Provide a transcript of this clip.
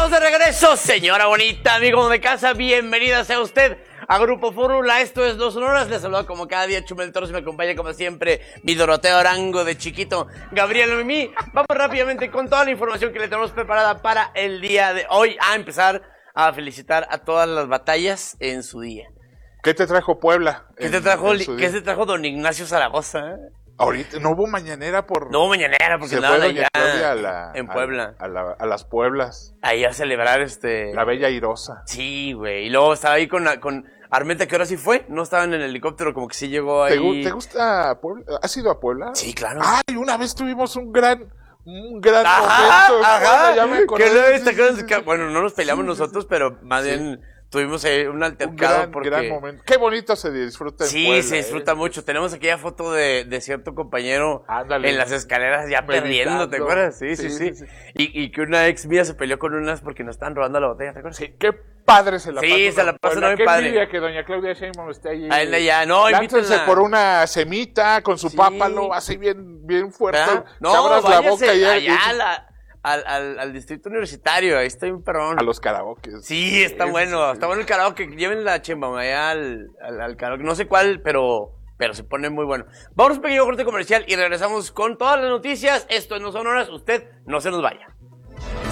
Estamos de regreso, señora bonita, amigo de casa, bienvenida sea usted a Grupo Fórmula. Esto es Dos Sonoras. Les saludo como cada día Chumel Torres, me acompaña como siempre mi Doroteo Arango de chiquito, Gabriel Mimi. Vamos rápidamente con toda la información que le tenemos preparada para el día de hoy, a empezar a felicitar a todas las batallas en su día. ¿Qué te trajo Puebla? ¿Qué te trajo don Ignacio Zaragoza? Ahorita no hubo mañanera porque se nada doña allá Claudia en Puebla. A las Pueblas. Ahí a celebrar La Bella Airosa. Sí, güey. Y luego estaba ahí con Armenta, que ahora sí fue. No estaba en el helicóptero, como que sí llegó ahí. ¿Te gusta Puebla? ¿Has ido a Puebla? Sí, claro. Ay, una vez tuvimos un gran momento. Ajá. Ya me acordé. Bueno, no nos peleamos nosotros, pero más bien tuvimos un altercado. Gran momento. Qué bonito se disfruta en Puebla. Sí, se disfruta mucho. Tenemos aquella foto de cierto compañero en las escaleras ya perdiendo, ¿te acuerdas? Sí. Y que una ex mía se peleó con unas porque nos estaban robando la botella, ¿te acuerdas? Sí, qué padre se la pasó. Sí, se la pasó muy qué padre. envidia que doña Claudia Sheinbaum esté allí. A él ya, no, láncense por una semita con su pápalo, así bien fuerte. ¿verdad? No, abras la boca y allá al distrito universitario, ahí está un perrón. a los karaoke. Sí, está bueno el karaoke, lleven la chimba allá al karaoke, no sé cuál, pero se pone muy bueno. Vamos a un pequeño corte comercial y regresamos con todas las noticias. Esto no son horas, usted no se nos vaya.